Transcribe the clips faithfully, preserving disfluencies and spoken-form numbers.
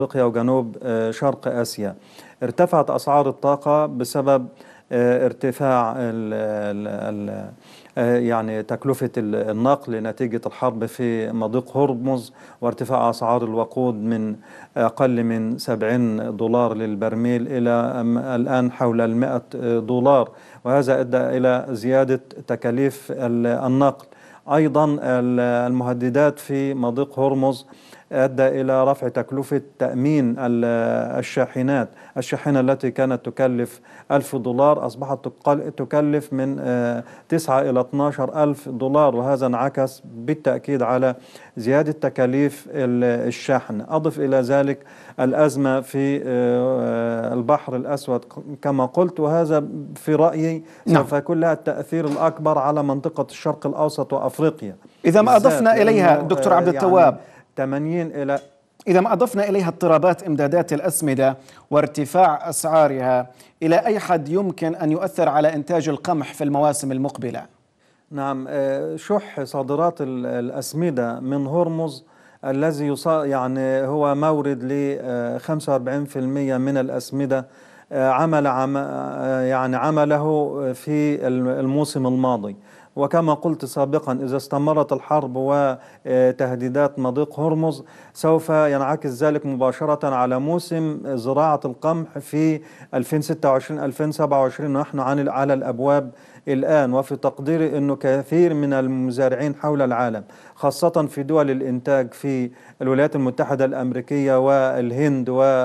أفريقيا وجنوب شرق آسيا. ارتفعت أسعار الطاقة بسبب ارتفاع ال ال ال يعني تكلفة النقل نتيجة الحرب في مضيق هرمز، وارتفاع أسعار الوقود من أقل من سبعين دولار للبرميل إلى الآن حول المائة دولار، وهذا أدى إلى زيادة تكاليف النقل. أيضا المهددات في مضيق هرمز أدى إلى رفع تكلفة تأمين الشاحنات. الشاحنة التي كانت تكلف ألف دولار أصبحت تكلف من تسعة إلى اثني عشر ألف دولار، وهذا انعكس بالتأكيد على زيادة تكاليف الشحن. أضف إلى ذلك الأزمة في البحر الأسود كما قلت، وهذا في رأيي سوف يكون لها التأثير الأكبر على منطقة الشرق الأوسط وأفريقيا. إذا ما أضفنا إليها دكتور عبد التواب ثمانين إلى إذا ما أضفنا إليها اضطرابات إمدادات الأسمدة وارتفاع أسعارها، إلى أي حد يمكن أن يؤثر على إنتاج القمح في المواسم المقبلة؟ نعم، شح صادرات الأسمدة من هرمز الذي يعني هو مورد ل خمسة وأربعين بالمئة من الأسمدة عمل عم يعني عمله في الموسم الماضي. وكما قلت سابقا، إذا استمرت الحرب وتهديدات مضيق هرمز سوف ينعكس ذلك مباشرة على موسم زراعة القمح في ألفين وستة وعشرين ألفين وسبعة وعشرين، ونحن على الأبواب الآن. وفي تقديري أنه كثير من المزارعين حول العالم، خاصة في دول الإنتاج في الولايات المتحدة الأمريكية والهند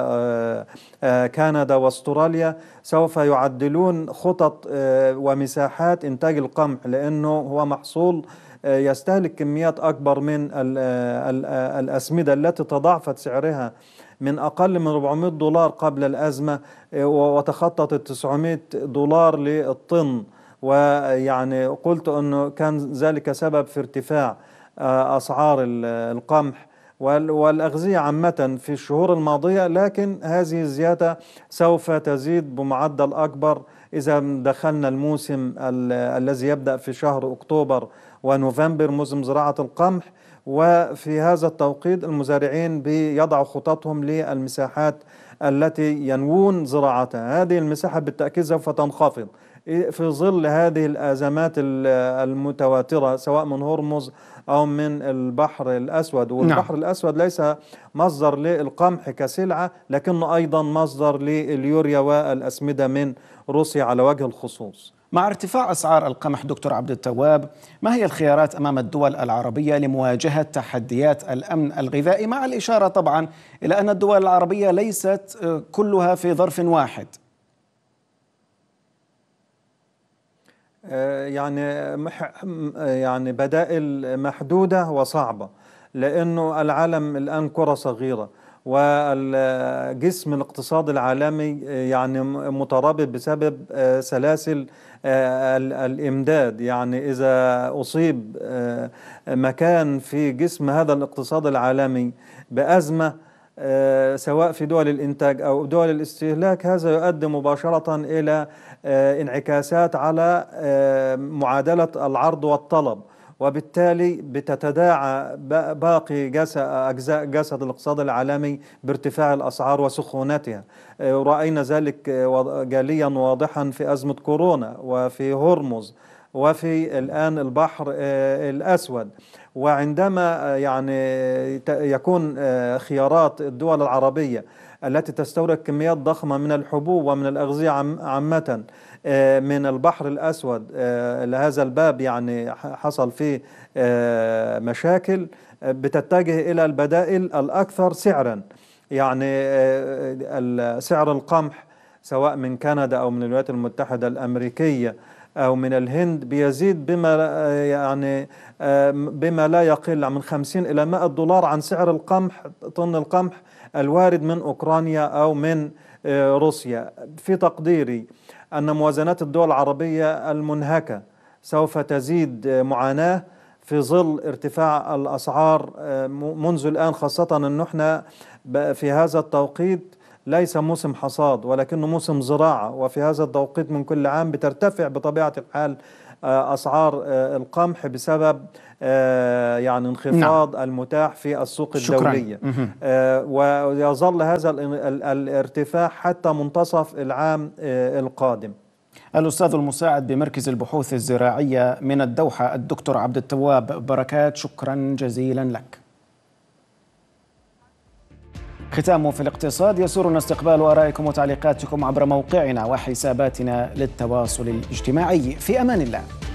وكندا واستراليا، سوف يعدلون خطط ومساحات إنتاج القمح، لأنه هو محصول يستهلك كميات أكبر من الأسمدة التي تضاعفت سعرها من أقل من أربعمائة دولار قبل الأزمة وتخطت تسعمائة دولار للطن. ويعني قلت أنه كان ذلك سبب في ارتفاع أسعار القمح والأغذية عامة في الشهور الماضية، لكن هذه الزيادة سوف تزيد بمعدل أكبر إذا دخلنا الموسم الذي يبدأ في شهر أكتوبر ونوفمبر، موسم زراعة القمح. وفي هذا التوقيت المزارعين بيضعوا خططهم للمساحات التي ينوون زراعتها. هذه المساحة بالتأكيد سوف تنخفض في ظل هذه الأزمات المتواترة، سواء من هرمز أو من البحر الأسود. والبحر نعم. الأسود ليس مصدر للقمح كسلعة، لكنه أيضا مصدر لليوريا والأسمدة من روسيا على وجه الخصوص. مع ارتفاع أسعار القمح دكتور عبد التواب، ما هي الخيارات أمام الدول العربية لمواجهة تحديات الأمن الغذائي، مع الإشارة طبعا إلى أن الدول العربية ليست كلها في ظرف واحد؟ يعني يعني بدائل محدودة وصعبة، لأنه العالم الآن كرة صغيرة، والجسم الاقتصادي العالمي يعني مترابط بسبب سلاسل الإمداد. يعني إذا أصيب مكان في جسم هذا الاقتصاد العالمي بأزمة، سواء في دول الإنتاج أو دول الاستهلاك، هذا يؤدي مباشرة إلى انعكاسات على معادلة العرض والطلب، وبالتالي بتتداعى باقي أجزاء جسد الاقتصاد العالمي بارتفاع الأسعار وسخونتها. رأينا ذلك جليا واضحا في أزمة كورونا وفي هرمز وفي الآن البحر الأسود. وعندما يعني يكون خيارات الدول العربية التي تستورد كميات ضخمة من الحبوب ومن الأغذية عامة من البحر الأسود، لهذا الباب يعني حصل فيه مشاكل، بتتجه إلى البدائل الأكثر سعرا. يعني سعر القمح سواء من كندا أو من الولايات المتحدة الأمريكية أو من الهند بيزيد بما يعني بما لا يقل من خمسين إلى مائة دولار عن سعر القمح، طن القمح الوارد من أوكرانيا أو من روسيا. في تقديري أن موازنات الدول العربية المنهكة سوف تزيد معاناة في ظل ارتفاع الأسعار منذ الآن، خاصة أن احنا في هذا التوقيت ليس موسم حصاد ولكنه موسم زراعة، وفي هذا التوقيت من كل عام بترتفع بطبيعة الحال أسعار القمح بسبب يعني انخفاض نعم. المتاح في السوق شكراً. الدولية. ويظل هذا الارتفاع حتى منتصف العام القادم. الأستاذ المساعد بمركز البحوث الزراعية من الدوحة الدكتور عبد التواب بركات، شكرا جزيلا لك. ختام في الاقتصاد. يسرنا استقبال آرائكم وتعليقاتكم عبر موقعنا وحساباتنا للتواصل الاجتماعي. في أمان الله.